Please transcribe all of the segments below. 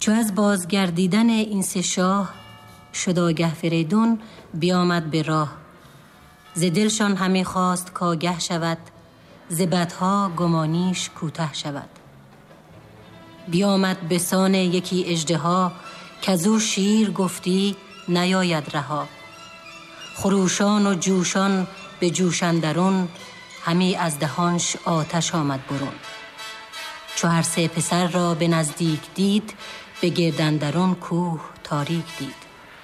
چو از بازگردیدن این سه شاه شد آگه فریدون بیامد به راه. ز دلشان همی خواست کآگه شود، ز بدها گمانیش کوته شود. بیامد به سان یکی اژدها، کزو شیر گفتی نیاید رها. خروشان و جوشان به جوش اندرون، همی از دهانش آتش آمد برون. چو هر سه پسر را به نزدیک دید، به گرد اندرون کوه تاریک دید.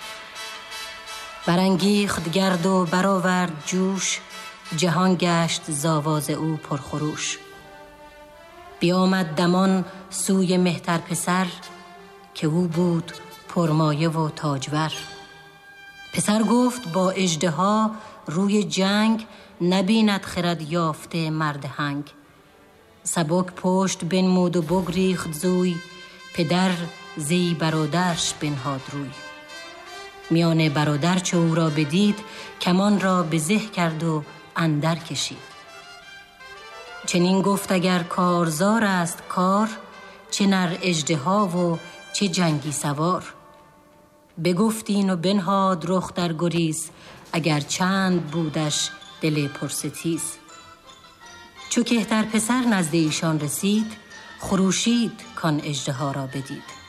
برانگیخت گرد و برآورد جوش، جهان گشت ز آواز او پرخروش. بیامد دمان سوی مهتر پسر، که او بود پرمایه و تاجور. پسر گفت با اژدها روی جنگ، نبیند خرد یافته مرد هنگ. سبک پشت بنمود و بگریخت زوی، پدر زی برادرش بنهاد روی. میان برادر چو او را بدید، کمان را به زه کرد و اندر کشید. چنین گفت اگر کارزار است کار، چه نر اژدها و چه جنگی سوار. بگفتین و بنهاد رخ در گریز، اگر چند بودش دل پرستیز. چو کهتر پسر نزد ایشان رسید، خروشید کان اژدها را بدید.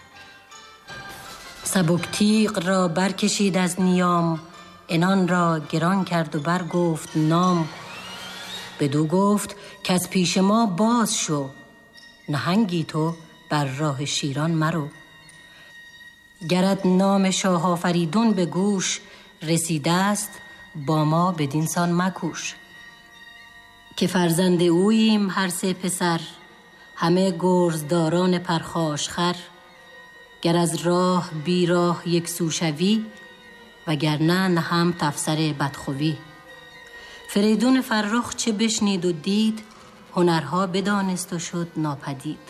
سبک تیغ را برکشید از نیام، عنان را گران کرد و برگفت نام. بدو گفت کز پیش ما باز شو، نهنگی تو بر راه شیران مرو. گرت نام شاه آفریدون به گوش، رسیده است با ما بدین سان مکوش. که فرزند اوییم هر سه پسر، همه گرزداران پرخاش خر. گر از راه بی راه یک سو شوی، وگرنه نهم تفسر بدخوی. فریدون فرخ چه بشنید و دید، هنرها بدانست و شد ناپدید.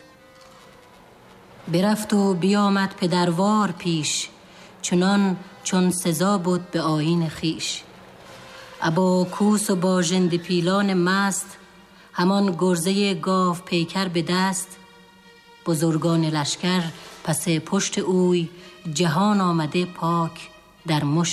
برفت و بیامد پدروار پیش، چنان چون سزا بود به آیین خیش. ابا کوس و با ژنده پیلان مست، همان گرزه گاو پیکر به دست. بزرگان لشکر پس پشت اوی، جهان آمده پاک در مشت